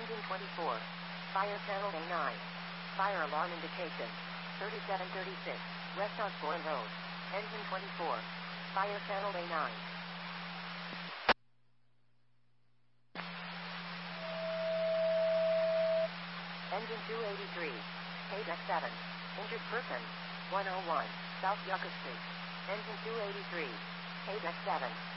Engine 24. Fire channel A9. Fire alarm indication. 3736. West Osborne Road. Engine 24. Fire channel A9. Engine 283. Page F7. Injured person. 101. South Yucca Street. Engine 283. Page F7.